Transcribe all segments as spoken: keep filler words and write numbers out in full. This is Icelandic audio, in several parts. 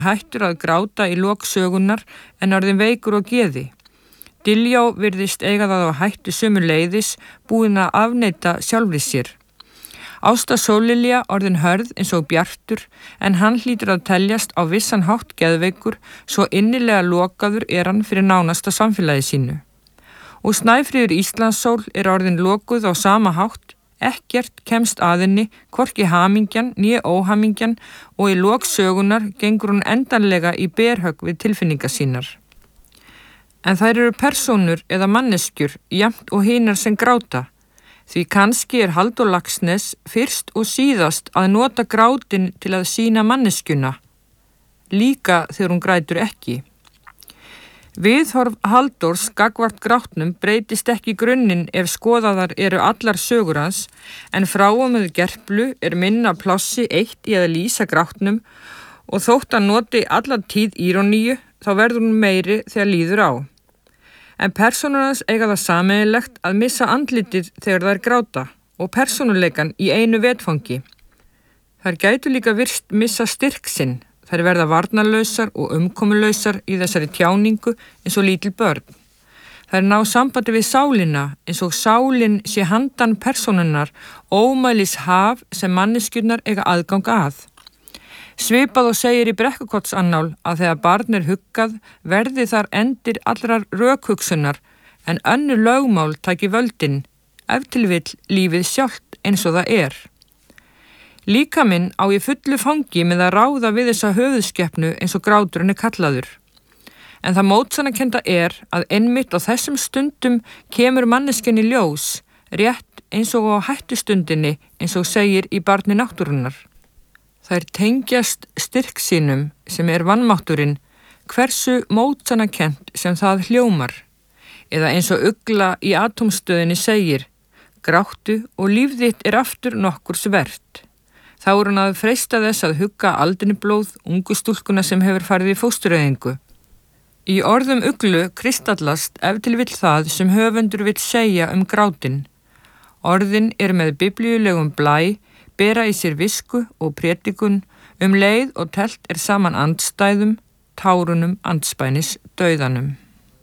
hættur að gráta í lok sögunnar en orðin veikur og geði. Diljá virðist eiga það á hættu sömu leiðis, búin að afneita sjálfri sér. Ásta Sóllilja orðin hörð eins og Bjartur, en hann hlýtur að teljast á vissan hátt geðveikur, svo innilega lokaður er hann fyrir nánasta samfélagi sínu. Og Snæfríður Íslandssól er orðin lokuð á sama hátt, ekkert kemst að henni, hvorki hamingjan, né óhamingjan, og í lok sögunar gengur hún endanlega í berhögg við tilfinningar sínar. En þær eru persónur eða manneskjur, jafnt og hinar sem gráta. Því kannski er Halldór Laxness fyrst og síðast að nota grátin til að sýna manneskjuna, líka þegar hún grætur ekki. Viðhorf Halldórs gagnvart grátnum breytist ekki í grunninn ef skoðaðar eru allar sögur hans, en frá og með Gerplu er minna plássi eitt í að lýsa grátnum og þótt að noti allar tíð íróníu þá verður hún meiri þegar líður á. En persónur hans eiga það sameiginlegt að missa andlitið þegar þær gráta og persónuleikan í einu vetfangi. Þær gætu líka virst missa styrk sinn. Þær verða varnarlausar og umkomulausar í þessari tjáningu eins og lítil börn. Þær ná sambandi við sálina eins og sálin sé handan persónunnar ómælis haf sem manneskjurnar eiga aðgang að. Svipað og segir í Brekkukotsannál að þegar barn er huggað verði þar endir allrar rökhugsunar en önnur lögmál taki völdin, ef til vill lífið sjálft eins og það er. Líkaminn á í fullu fangi með að ráða við þessa höfuðskeppnu eins og gráturinn er kallaður. En það mótsanakennda er að einmitt á þessum stundum kemur manneskjan í ljós, rétt eins og á hættustundinni eins og segir í Barni náttúrunnar. Þær tengjast styrk sínum sem er vanmátturinn, hversu mótsanakent sem það hljómar, eða eins og ugla í atómstöðinni segir, gráttu og líf þitt er aftur nokkurs vert. Þá er hún að freista þess að hugga aldiniblóð ungu stúlkuna sem hefur farið í fóstureyðingu. Í orðum uglu kristallast ef til vill það sem höfundur vill segja um grátin. Orðin er með biblíulegum blæ, bera í sér visku og prédikun, um leið og telt er saman andstæðum, tárunum andspænis dauðanum.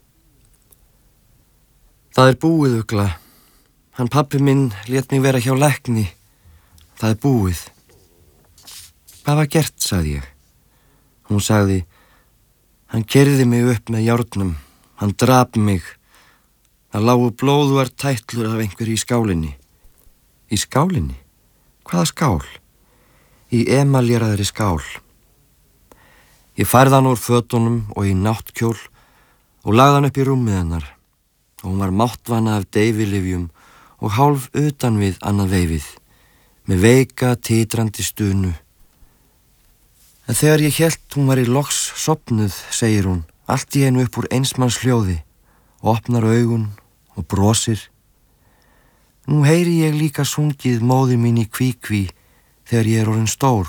Það er búið, ugla. Hann pabbi minn lét mig vera hjá lækni. Það er búið. Hvað var gert, sagði ég. Hún sagði, hann keyrði mig upp með járnum, hann drap mig. Það lágu blóðugar tætlur af einhverju í skálinni. Í skálinni? Hvaða skál? Í emaljeraðri skál. Ég færði hann úr fötunum og í náttkjól og lagði hann upp í rúmið hennar og hún var máttvana af deyfilyfjum og hálf utan við annað veifið, með veika, titrandi stunu. En þegar ég hélt hún var í loks sofnuð, segir hún, allt í einu upp úr einsmanns hljóði, opnar augun og brosir. Nú heyri ég líka sungið móðir mín í kví-kví þegar ég er orðin stór.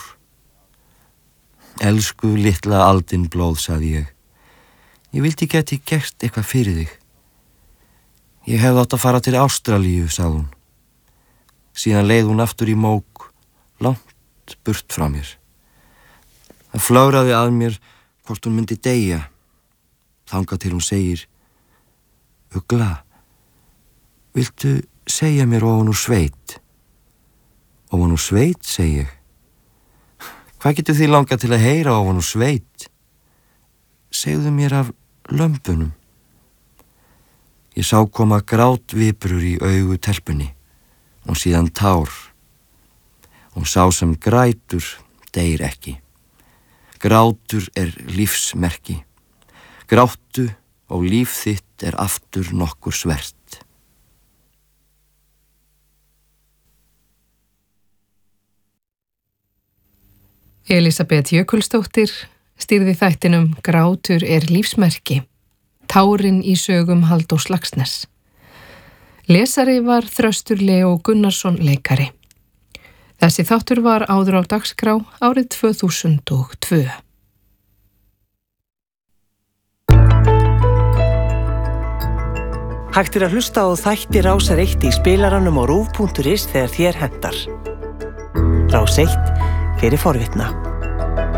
Elsku litla aldinblóð, sagði ég. Ég vildi geti gert eitthvað fyrir þig. Ég hefði átt að fara til Ástralíu, sagði hún. Síðan leið hún aftur í mók, langt burt frá mér. Það flögraði að mér hvort hún myndi deyja. Þangað til hún segir, ugla, viltu segja mér ofan úr sveit? Ofan úr sveit, segi ég. Hvað getur þið langað til að heyra ofan úr sveit? Segðu mér af lömbunum. Ég sá koma grátviprur í augu telpunni og síðan tár. Og sá sem grætur deyr ekki. Grátur er lífsmerki. Gráttu og líf þitt er aftur nokkur svert. Elísabet Jökulsdóttir stýrði þættinum Grátur er lífsmerki, tárin í sögum Halldórs Laxness. Lesari var Þröstur Leó Gunnarsson leikari. Þessi þáttur var áður á dagskrá árið tvö þúsund og tvö. Hægt er að hlusta á þætti Rásar eitt í spilaranum á rúv punktur is þegar þér hentar. Rás eitt fyrir forvitna.